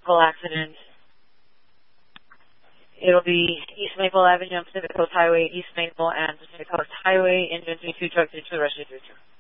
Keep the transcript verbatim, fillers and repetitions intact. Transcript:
vehicle accident. It'll be East Maple Avenue on Pacific Coast Highway, East Maple and Pacific Coast Highway, engine three two, truck three two, rush three two.